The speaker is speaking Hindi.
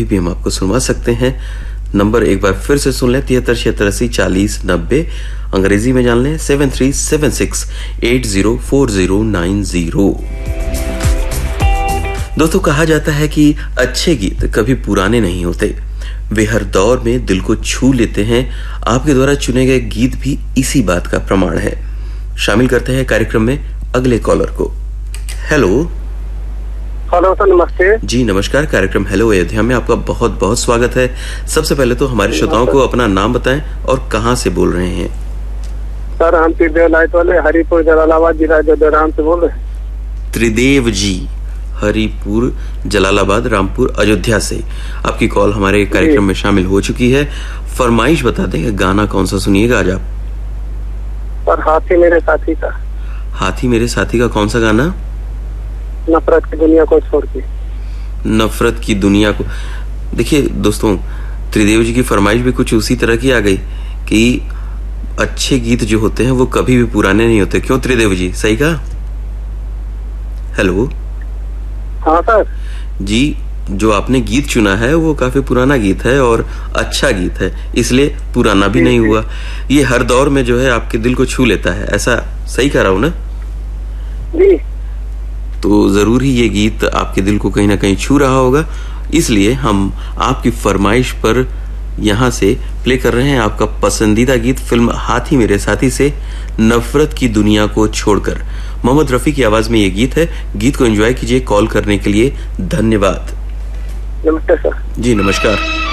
अभी भी हम आपको सुनवा सकते हैं। नंबर एक बार फिर से सुन लें, 7376804090। अंग्रेजी में जान लें 7376804090। दोस्तों, कहा जाता है कि अच्छे गीत कभी पुराने नहीं होते, वे हर दौर में दिल को छू लेते हैं। आपके द्वारा चुने गए गीत भी इसी बात का प्रमाण है। शामिल करते हैं कार्यक्रम में अगले कॉलर को। हेलो। हेलो सर, नमस्ते जी नमस्कार। कार्यक्रम हेलो अयोध्या में आपका बहुत बहुत स्वागत है। सबसे पहले तो हमारे श्रोताओं को अपना नाम बताएं और कहां से बोल रहे हैं। सर, हम त्रिदेव लाइट वाले हरिपुर जलालाबाद जिला जोधराम से बोल रहे हैं। त्रिदेव जी, हरिपुर जलालाबाद रामपुर अयोध्या से आपकी कॉल हमारे कार्यक्रम में शामिल हो चुकी है। फरमाइश बता दें, गाना कौन सा सुनिएगा आज आप? सर, हाथी मेरे साथी का। हाथी मेरे साथी का कौन सा गाना? नफरत की दुनिया को छोड़ के। नफरत की दुनिया को। देखिए दोस्तों, त्रिदेव जी की फरमाइश भी कुछ उसी तरह की आ गई कि अच्छे गीत जो होते हैं वो कभी भी पुराने नहीं होते। क्यों त्रिदेव जी, सही कहा? हेलो। हाँ सर जी, जो आपने गीत चुना है वो काफी पुराना गीत है और अच्छा गीत है, इसलिए पुराना भी नहीं हुआ। ये हर दौर में जो है आपके दिल को छू लेता है, ऐसा सही कह रहा हूं ना जी? तो जरूर ही ये गीत आपके दिल को कहीं ना कहीं छू रहा होगा, इसलिए हम आपकी फरमाइश पर यहाँ से प्ले कर रहे हैं आपका पसंदीदा गीत फिल्म हाथी मेरे साथी से, नफरत की दुनिया को छोड़कर। मोहम्मद रफी की आवाज में ये गीत है। गीत को एंजॉय कीजिए। कॉल करने के लिए धन्यवाद। नमस्ते सर। जी नमस्कार।